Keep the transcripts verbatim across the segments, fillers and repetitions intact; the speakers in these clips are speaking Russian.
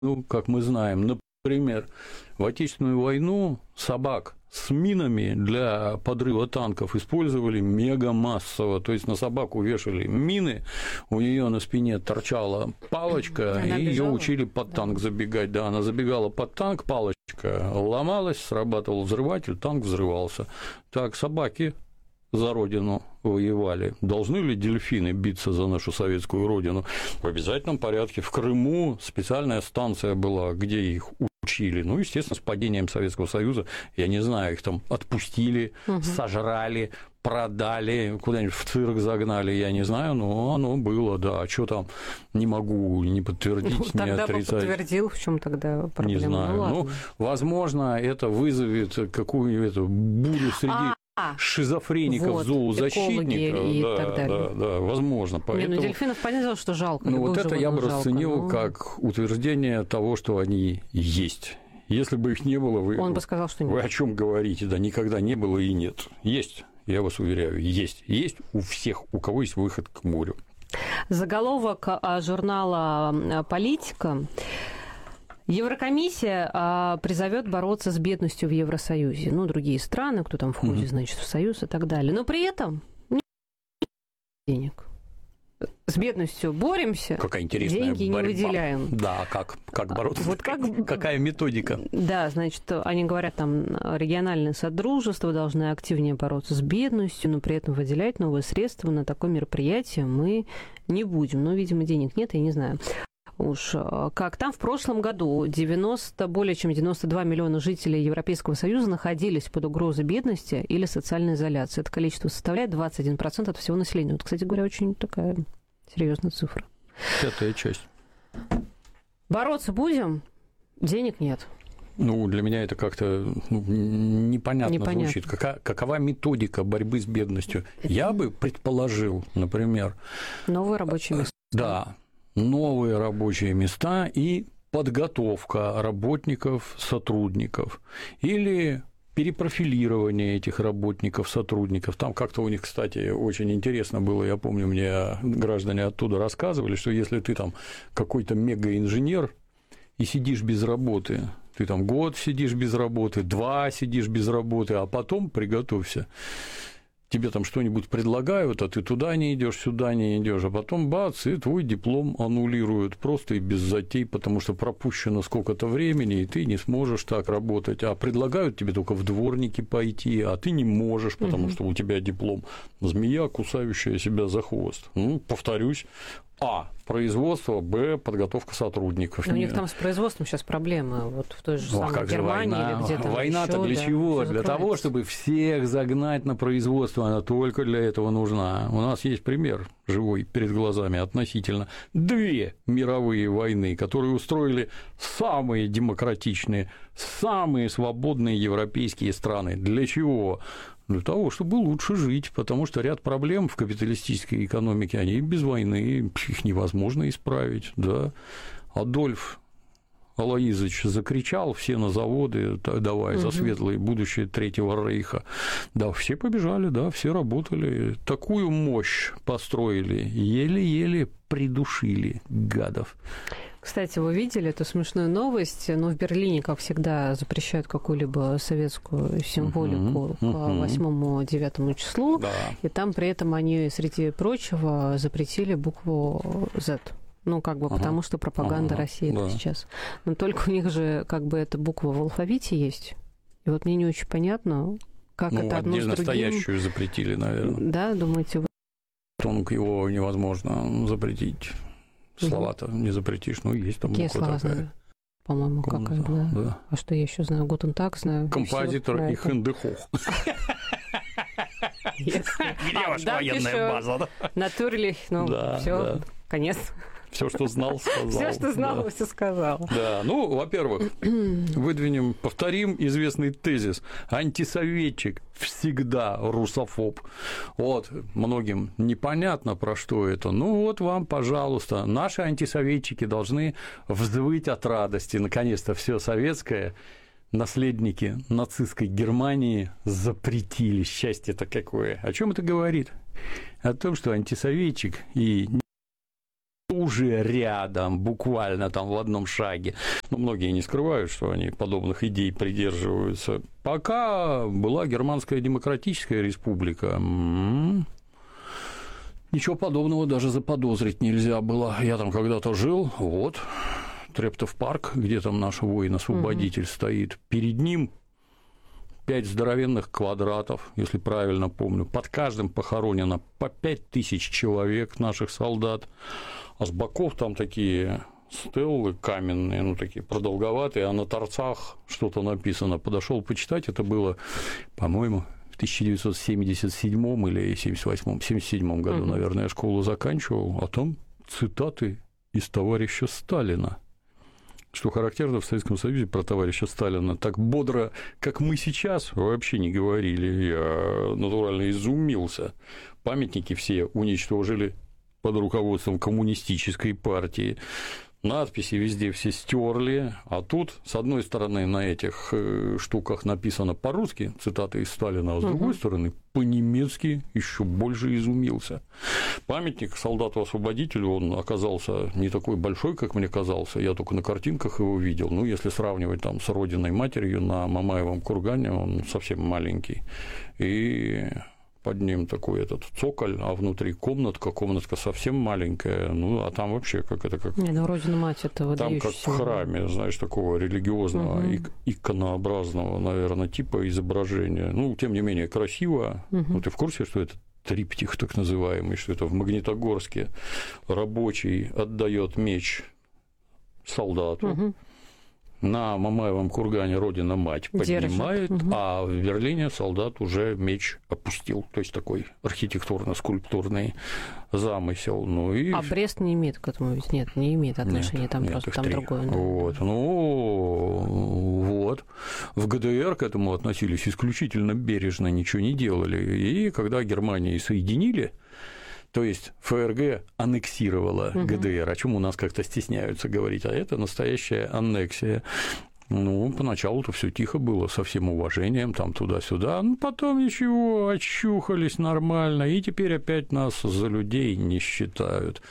Ну, как мы знаем, например, в Отечественную войну собак с минами для подрыва танков использовали мегамассово, то есть на собаку вешали мины, у нее на спине торчала палочка, она и ее учили под танк да. забегать. Да, она забегала под танк, палочка ломалась, срабатывал взрыватель, танк взрывался. Так, собаки за родину воевали. Должны ли дельфины биться за нашу советскую родину? В обязательном порядке. В Крыму специальная станция была, где их учили. Ну, естественно, с падением Советского Союза, я не знаю, их там отпустили, угу. сожрали, продали, куда-нибудь в цирк загнали, я не знаю, но оно было, да. А что там, не могу не подтвердить, ну, не тогда отрицать. Тогда бы подтвердил, в чем тогда проблема. Не знаю. Ну, ну, возможно, это вызовет какую-то бурю среди... А- шизофреников, вот, зоозащитников, и да, так далее. да, да, возможно. Поэтому... Не, ну дельфинов понятно, что жалко. Ну вот это я бы жалко, расценил но... как утверждение того, что они есть. Если бы их не было, вы, Он бы сказал, что нет. Вы о чем говорите? Да, никогда не было и нет. Есть, я вас уверяю, есть. Есть у всех, у кого есть выход к морю. Заголовок журнала «Политика». Еврокомиссия а, призовет бороться с бедностью в Евросоюзе. Ну, другие страны, кто там входит, mm-hmm. значит, в Союз и так далее. Но при этом нет денег. С бедностью боремся, какая интересная деньги борьба. Не выделяем. Да, как, как бороться? Вот как... Какая методика? Да, значит, они говорят, там, региональное содружество должны активнее бороться с бедностью, но при этом выделять новые средства на такое мероприятие мы не будем. Но, видимо, денег нет, я не знаю. Уж как там в прошлом году девяносто, более чем девяносто два миллиона жителей Европейского Союза находились под угрозой бедности или социальной изоляции. Это количество составляет двадцать один процент от всего населения. Вот, кстати говоря, очень такая серьезная цифра. Пятая часть. Бороться будем? Денег нет. Ну, для меня это как-то ну, непонятно, непонятно звучит. Какая, какова методика борьбы с бедностью? Я бы предположил, например... Новые рабочие места. Да. Новые рабочие места и подготовка работников, сотрудников или перепрофилирование этих работников, сотрудников. Там как-то у них, кстати, очень интересно было, я помню, мне граждане оттуда рассказывали, что если ты там какой-то мегаинженер и сидишь без работы, ты там год сидишь без работы, два сидишь без работы, а потом приготовься. Тебе там что-нибудь предлагают, а ты туда не идешь, сюда не идешь, а потом бац, и твой диплом аннулируют просто и без затей, потому что пропущено сколько-то времени, и ты не сможешь так работать. А предлагают тебе только в дворники пойти, а ты не можешь, потому угу. что у тебя диплом. Змея, кусающая себя за хвост. Ну, повторюсь. А. Производство, Б. Подготовка сотрудников. Но у них там с производством сейчас проблемы. Вот в той же ну, самой а Германии война? или где-то. Война-то ещё, для да, чего? Для того, чтобы всех загнать на производство. Она только для этого нужна. У нас есть пример живой перед глазами относительно две мировые войны, которые устроили самые демократичные, самые свободные европейские страны. Для чего? Для того, чтобы лучше жить, потому что ряд проблем в капиталистической экономике, они без войны, их невозможно исправить, да. Адольф Алоизович закричал, все на заводы, давай за светлое будущее Третьего Рейха. Да, все побежали, да, все работали. Такую мощь построили, еле-еле придушили гадов. Кстати, вы видели эту смешную новость? Ну, в Берлине, как всегда, запрещают какую-либо советскую символику uh-huh, uh-huh. к восьмому-девятому числу, да. И там при этом они, среди прочего, запретили букву Z. Ну, как бы, ага. потому что пропаганда ага, России да. сейчас. Но только у них же, как бы, эта буква в алфавите есть. И вот мне не очень понятно, как ну, это одно с другим... настоящую запретили, наверное. Да, думаете вы? Тонк его невозможно запретить. Слова-то не запретишь, ну, есть там Какие буква слова такая. Знаю? По-моему, какая, да. да. А что я еще знаю? Гутен так знаю. Композитор и хендехох. Где ваша военная база? Натюрлих, ну, все, конец. Все, что знал, сказал. Все, что знал, да. все сказал. Да, ну, во-первых, выдвинем, повторим известный тезис. Антисоветчик всегда русофоб. Вот, многим непонятно, про что это. Ну, вот вам, пожалуйста, наши антисоветчики должны взвыть от радости. Наконец-то все советское наследники нацистской Германии запретили. Счастье-то какое. О чем это говорит? О том, что антисоветчик и оружие рядом, буквально там в одном шаге. Но многие не скрывают, что они подобных идей придерживаются. Пока была Германская Демократическая Республика, м-м, ничего подобного даже заподозрить нельзя было. Я там когда-то жил, вот, Трептов парк, где там наш воин-освободитель угу. стоит. Перед ним пять здоровенных квадратов, если правильно помню. Под каждым похоронено по пять тысяч человек наших солдат. А с боков там такие стеллы каменные, ну, такие продолговатые, а на торцах что-то написано. Подошел почитать, это было, по-моему, в тысяча девятьсот семьдесят седьмом или семьдесят восьмом, семьдесят седьмом году, угу. наверное, я школу заканчивал, а там цитаты из товарища Сталина. Что характерно, в Советском Союзе про товарища Сталина так бодро, как мы сейчас, вообще не говорили. Я натурально изумился. Памятники все уничтожили под руководством коммунистической партии. Надписи везде все стерли, а тут, с одной стороны, на этих штуках написано по-русски, цитаты из Сталина, а с другой угу. стороны, по-немецки, еще больше изумился. Памятник солдату-освободителю, он оказался не такой большой, как мне казался, я только на картинках его видел, ну, если сравнивать там с родиной матерью на Мамаевом кургане, он совсем маленький, и под ним такой этот цоколь, а внутри комнатка, комнатка совсем маленькая, ну, а там вообще как это как... Не, ну, Родина-мать это выдающийся. Там как в храме, знаешь, такого религиозного, угу. иконообразного, наверное, типа изображения. Ну, тем не менее, красиво. Угу. Ну, ты в курсе, что это триптих так называемый, что это в Магнитогорске рабочий отдает меч солдату, угу. на Мамаевом кургане Родина-мать поднимает, угу. а в Берлине солдат уже меч опустил. То есть такой архитектурно-скульптурный замысел. Ну, и... А Брест не имеет к этому ведь? Нет, не имеет отношения, нет, там нет, просто там три. Другое. Да. Вот. Ну, вот. В ГДР к этому относились исключительно бережно, ничего не делали. И когда Германию соединили, то есть ФРГ аннексировала угу. ГДР, о чем у нас как-то стесняются говорить, а это настоящая аннексия. Ну, поначалу-то все тихо было, со всем уважением, там туда-сюда, ну, потом ничего, очухались нормально, и теперь опять нас за людей не считают.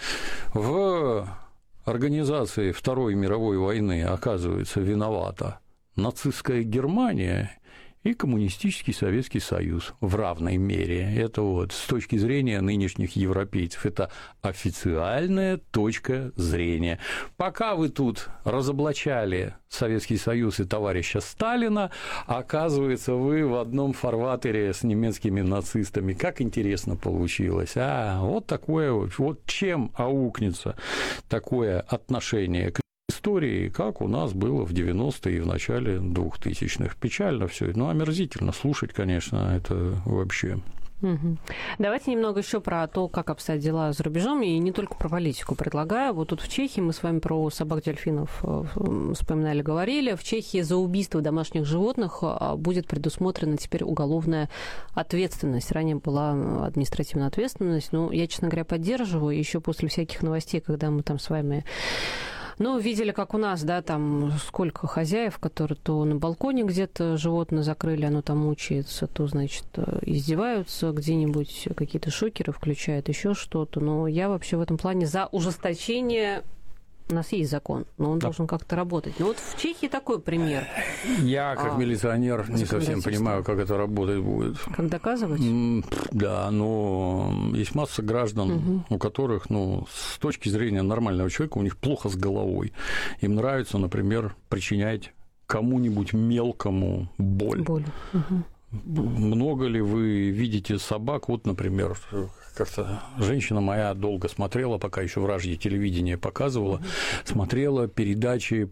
В организации Второй мировой войны, оказывается, виновата нацистская Германия и коммунистический Советский Союз в равной мере. Это вот с точки зрения нынешних европейцев, это официальная точка зрения. Пока вы тут разоблачали Советский Союз и товарища Сталина, оказывается, вы в одном фарватере с немецкими нацистами. Как интересно получилось. А, вот такое вот. Вот чем аукнется такое отношение к истории, как у нас было в девяностые и в начале двухтысячных. Печально все это, ну, омерзительно слушать, конечно, это вообще. Угу. Давайте немного еще про то, как обстоят дела за рубежом, и не только про политику предлагаю. Вот тут в Чехии мы с вами про собак-дельфинов вспоминали, говорили. В Чехии за убийство домашних животных будет предусмотрена теперь уголовная ответственность. Ранее была административная ответственность. Ну, я, честно говоря, поддерживаю. Еще после всяких новостей, когда мы там с вами... Ну, видели, как у нас, да, там сколько хозяев, которые то на балконе где-то животное закрыли, оно там мучается, то, значит, издеваются где-нибудь, какие-то шокеры включают, еще что-то. Но я вообще в этом плане за ужесточение. У нас есть закон, но он да. должен как-то работать. Ну вот в Чехии такой пример. Я, как а, милиционер, не совсем понимаю, как это работать будет. Как доказывать? Да, но есть масса граждан, угу. у которых, ну, с точки зрения нормального человека, у них плохо с головой. Им нравится, например, причинять кому-нибудь мелкому боль. Боль. Угу. Много ли вы видите собак? Вот, например, как-то женщина моя долго смотрела, пока еще в Ражье телевидение показывала, mm-hmm. смотрела передачи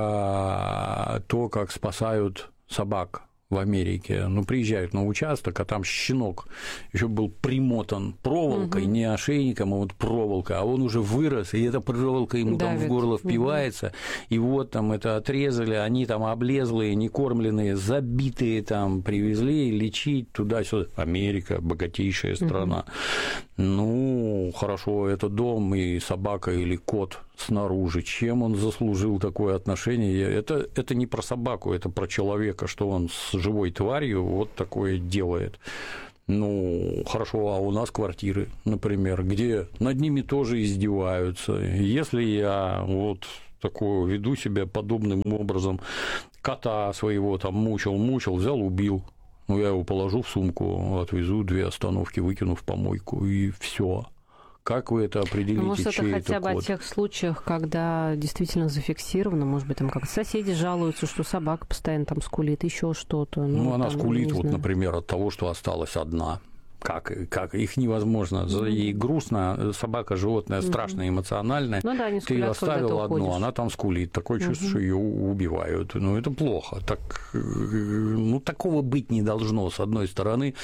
про то, как спасают собак в Америке. Ну, приезжают на участок, а там щенок еще был примотан проволокой, угу. не ошейником, а вот проволока, а он уже вырос, и эта проволока ему Давид. там в горло впивается, угу. и вот там это отрезали, они там облезлые, некормленные, забитые там, привезли лечить туда-сюда. Америка, богатейшая страна. Угу. Ну, хорошо, это дом и собака или кот снаружи. Чем он заслужил такое отношение? Это, это не про собаку, это про человека, что он с живой тварью вот такое делает. Ну, хорошо, а у нас квартиры, например, где над ними тоже издеваются. Если я вот такое веду себя подобным образом, кота своего там мучил, мучил, взял, убил, ну, я его положу в сумку, отвезу две остановки, выкину в помойку, и все. Как вы это определите? Ну, может, это хотя бы код? о тех случаях, когда действительно зафиксировано, может быть, там как соседи жалуются, что собака постоянно там скулит, еще что-то. Ну, ну она там, скулит, вот, знаю. например, от того, что осталась одна. Как, как их невозможно. Ей грустно, собака, животное страшно эмоциональное. Ну, да, ты ее оставил одну, уходишь. она там скулит. Такое чувство, что ее убивают. Ну, это плохо. Так, ну, такого быть не должно, с одной стороны,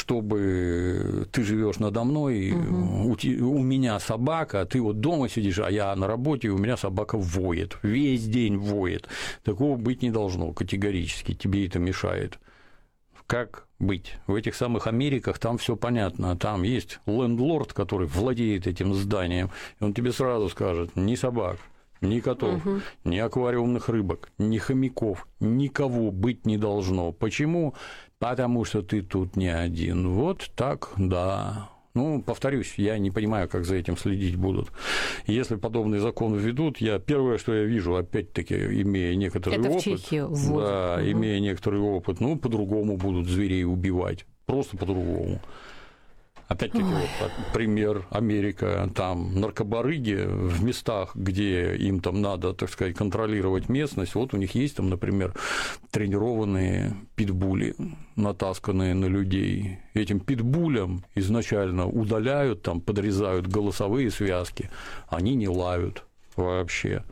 чтобы ты живешь надо мной, угу. у, у меня собака, ты вот дома сидишь, а я на работе, и у меня собака воет. Весь день воет. Такого быть не должно категорически. Тебе это мешает. Как быть? В этих самых Америках там все понятно. Там есть лендлорд, который владеет этим зданием, и он тебе сразу скажет: ни собак, ни котов, угу. ни аквариумных рыбок, ни хомяков, никого быть не должно. Почему? Потому что ты тут не один. Вот так, да. Ну, повторюсь, я не понимаю, как за этим следить будут. Если подобный закон введут, я первое, что я вижу, опять-таки, имея некоторый Это опыт, в Чехию вводят. Да, угу. имея некоторый опыт, ну, по-другому будут зверей убивать, просто по-другому. Опять-таки, вот, пример Америка, там наркобарыги в местах, где им там надо, так сказать, контролировать местность, вот у них есть там, например, тренированные питбули, натасканные на людей. Этим питбулям изначально удаляют, там, подрезают голосовые связки, они не лают вообще.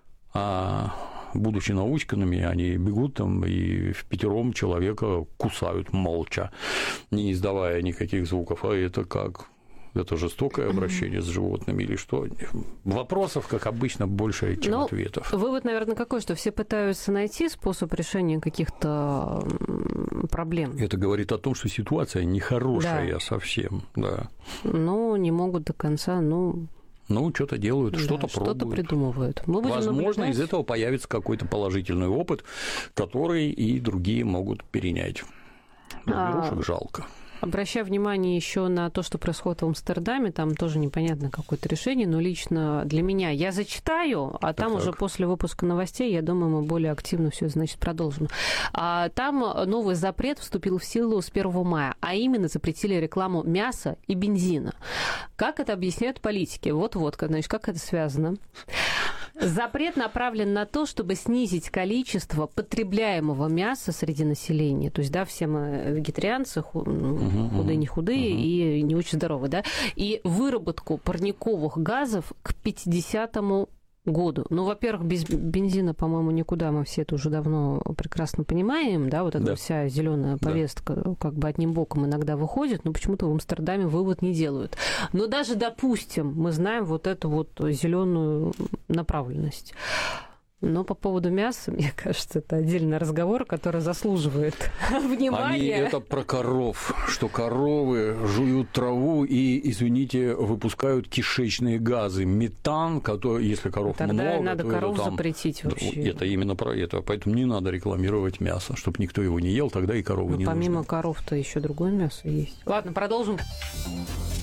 А будучи научканными, они бегут там и в пятером человека кусают молча, не издавая никаких звуков. А это как? Это жестокое обращение с животными или что? Вопросов, как обычно, больше, чем ну, ответов. Вывод, наверное, какой, что все пытаются найти способ решения каких-то проблем. Это говорит о том, что ситуация нехорошая да. совсем, да. Но не могут до конца, ну... Ну, что-то делают, да, что-то пробуют. Что-то придумывают. Мы будем Возможно, наблюдать. Из этого появится какой-то положительный опыт, который и другие могут перенять. Зверушек а... жалко. Обращаю внимание еще на то, что происходит в Амстердаме, там тоже непонятно какое-то решение, но лично для меня я зачитаю, а там так, уже так. после выпуска новостей, я думаю, мы более активно все, значит, продолжим. А, там новый запрет вступил в силу с первого мая, а именно запретили рекламу мяса и бензина. Как это объясняют политики? Вот-вот, значит, как это связано? Запрет направлен на то, чтобы снизить количество потребляемого мяса среди населения. То есть, да, все мы вегетарианцы, худые, не худые uh-huh. и не очень здоровые, да, и выработку парниковых газов к пятидесятому году. Ну, во-первых, без бензина, по-моему, никуда, мы все это уже давно прекрасно понимаем, да, вот эта да. вся зеленая повестка да. как бы одним боком иногда выходит, но почему-то в Амстердаме вывод не делают. Но даже, допустим, мы знаем вот эту вот зеленую направленность. Но по поводу мяса, мне кажется, это отдельный разговор, который заслуживает внимания. Они это про коров, что коровы жуют траву и, извините, выпускают кишечные газы, метан, который, если коров Тогда много, Тогда надо то коров это там, запретить вообще. Это именно про это, поэтому не надо рекламировать мясо, чтобы никто его не ел, тогда и коровы Но не помимо нужны. коров-то еще другое мясо есть. Ладно, продолжим.